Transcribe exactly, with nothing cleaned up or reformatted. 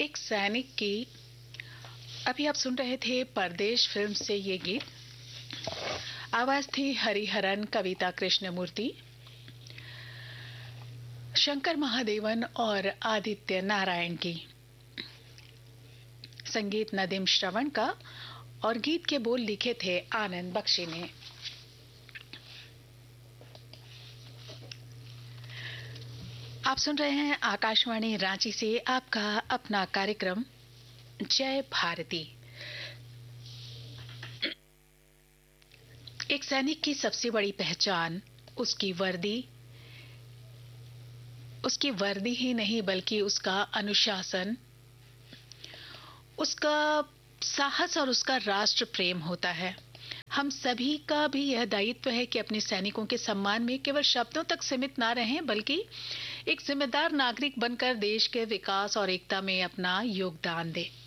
एक सैनिक की। अभी आप सुन रहे थे परदेश फिल्म से ये गीत। आवाज थी हरिहरन, कविता कृष्णमूर्ति, शंकर महादेवन और आदित्य नारायण की। संगीत नदीम श्रवण का और गीत के बोल लिखे थे आनंद बख्शी ने। आप सुन रहे हैं आकाशवाणी रांची से आपका अपना कार्यक्रम जय भारती। एक सैनिक की सबसे बड़ी पहचान उसकी वर्दी, उसकी वर्दी ही नहीं बल्कि उसका अनुशासन, उसका साहस और उसका राष्ट्र प्रेम होता है। हम सभी का भी यह दायित्व है कि अपने सैनिकों के सम्मान में केवल शब्दों तक सीमित ना रहें, बल्कि एक जिम्मेदार नागरिक बनकर देश के विकास और एकता में अपना योगदान दें।